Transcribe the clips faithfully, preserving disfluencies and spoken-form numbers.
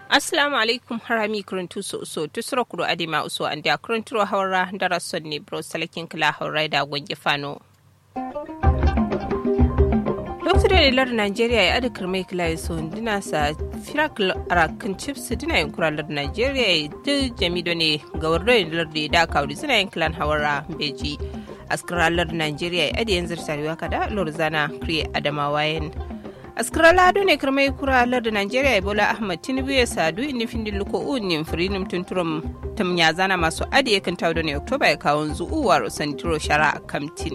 Assalamu alaikum harami kuruntu so so tusro kuro adima uso anda kurunturo hawra ndara sonni bro salakin kala hawra da gonge fano. Lokacin da lar Najeriya ya adakar mai kila so dina sa firak arakan chips dina yin kuralar Najeriya da jamido ne ga wardoyin lar da da kawri suna yin kilan hawra beji. Askaralar Najeriya ya adi yanzu tarewa kada lorzana kriye adamawayen. Askrala do ne kirmai kuralar da Najeriya Ebola Ahmad Tinubu ya sadu in nufin dilluko unin firinum tunturum tamnya zana masu adi kan tawo ne Oktoba ya kawo zuwa Rosantiro Shara a Kamtin.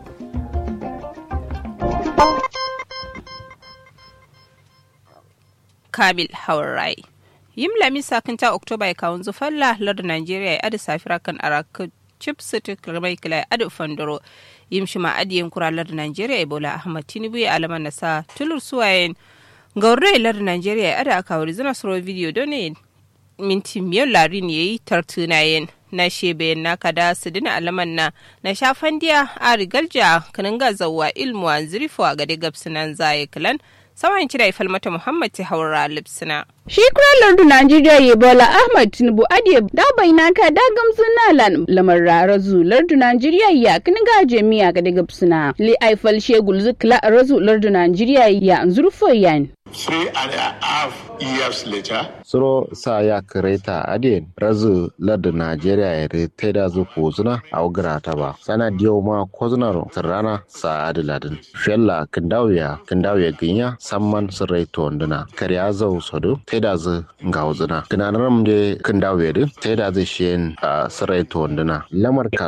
Kamil Haurai Yim Lamisa kan ta Oktoba ya kawo zufalla lar da Najeriya ya adi safira kan araka chips ta kirmai kila adi fandoro yim shima adiyen kuralar da Najeriya Ebola Ahmad Tinubu ya alama na sa tulur suwayen gaurre lar Najeriya ada aka wuri zana suro video done minti miyan larin yayi tartunayen na shebe na kada su dina alaman na na shafan diya a rigalja kanin gazawa ilmu an zirifo a gade gabsunan zaye kalan sawan kira ifal mata Muhammad ta haura lipsina. Shi kuralar Najeriya Ebola Ahmad Tinubu adiye da baina ka da gamsuna lan lamar razu lardu Najeriya ya kin ga jami'a ga daga suna li aifal shegul zikla razu lardu Najeriya ya zurfo yan three and a half years later suro sa ya kareta adin razu lardu Najeriya ya rete da zu kozuna a ugrata ba sana diyo ma kozunar sarana sa adiladin shella kindawiya kindawiya ginya samman sirrai tonduna kariya zau sodo da zu ga wuzuna tunanin da kan dawo yadda ta da zai shi yin a sarai ta wanduna lamar